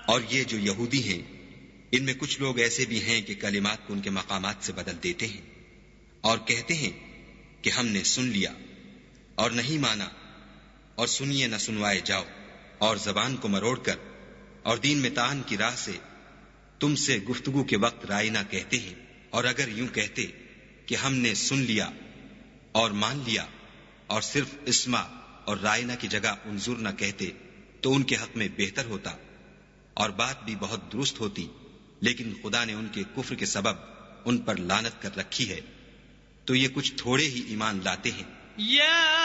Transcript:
और ये जो यहूदी हैं, इनमें कुछ लोग ऐसे भी हैं कि कलिमात को उनके मकामात से बदल देते हैं और कहते हैं कि हमने सुन लिया और नहीं माना, और सुनिए न सुनवाए जाओ, और जबान को मरोड़कर और दीन में तान की राह से तुमसे गुफ्तगू के वक्त रायना कहते हैं। और अगर यूं कहते कि हमने सुन लिया और मान लिया और सिर्फ इस्मा और रायना की जगह उन्जुर न कहते तो उनके हक में बेहतर होता और बात भी बहुत दुरुस्त होती, लेकिन खुदा ने उनके कुफ्र के सबब उन पर लानत कर रखी है, तो ये कुछ थोड़े ही ईमान लाते हैं।